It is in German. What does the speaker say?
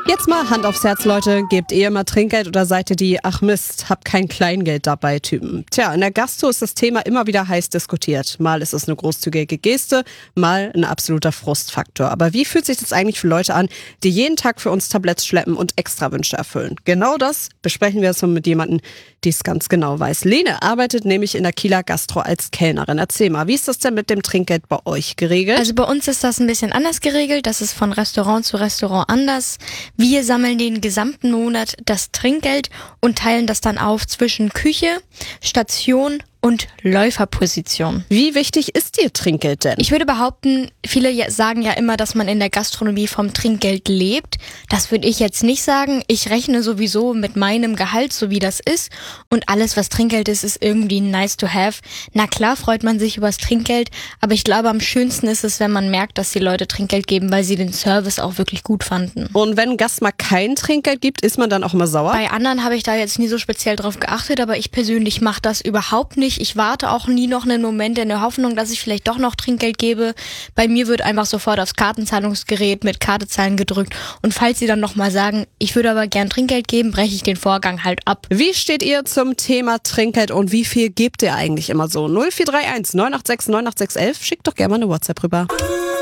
Jetzt mal Hand aufs Herz, Leute. Gebt ihr immer Trinkgeld oder seid ihr die "Ach Mist, hab kein Kleingeld dabei" Typen? Tja, in der Gastro ist das Thema immer wieder heiß diskutiert. Mal ist es eine großzügige Geste, mal ein absoluter Frustfaktor. Aber wie fühlt sich das eigentlich für Leute an, die jeden Tag für uns Tabletts schleppen und Extrawünsche erfüllen? Genau das besprechen wir jetzt mal mit jemandem, die es ganz genau weiß. Lene arbeitet nämlich in der Kieler Gastro als Kellnerin. Erzähl mal, wie ist das denn mit dem Trinkgeld bei euch geregelt? Also bei uns ist das ein bisschen anders geregelt. Das ist von Restaurant zu Restaurant anders. Wir sammeln den gesamten Monat das Trinkgeld und teilen das dann auf zwischen Küche, Station und Läuferposition. Wie wichtig ist dir Trinkgeld denn? Ich würde behaupten, viele sagen ja immer, dass man in der Gastronomie vom Trinkgeld lebt. Das würde ich jetzt nicht sagen. Ich rechne sowieso mit meinem Gehalt, so wie das ist. Und alles, was Trinkgeld ist, ist irgendwie nice to have. Na klar freut man sich über das Trinkgeld, aber ich glaube, am schönsten ist es, wenn man merkt, dass die Leute Trinkgeld geben, weil sie den Service auch wirklich gut fanden. Und wenn ein Gast mal kein Trinkgeld gibt, ist man dann auch immer sauer? Bei anderen habe ich da jetzt nie so speziell drauf geachtet, aber ich persönlich mache das überhaupt nicht. Ich warte auch nie noch einen Moment in der Hoffnung, dass ich vielleicht doch noch Trinkgeld gebe. Bei mir wird einfach sofort aufs Kartenzahlungsgerät mit Karte zahlen gedrückt. Und falls sie dann nochmal sagen, ich würde aber gern Trinkgeld geben, breche ich den Vorgang halt ab. Wie steht ihr zum Thema Trinkgeld und wie viel gebt ihr eigentlich immer so? 0431 986 98611. Schickt doch gerne mal eine WhatsApp rüber.